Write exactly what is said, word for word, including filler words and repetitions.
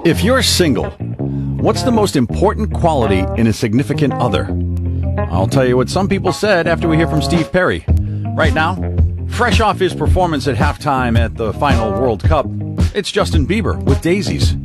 If you're single, what's the most important quality in a significant other? I'll tell you what some people said after we hear from Steve Perry. Right now, fresh off his performance at halftime at the final World Cup, it's Justin Bieber with Daisies.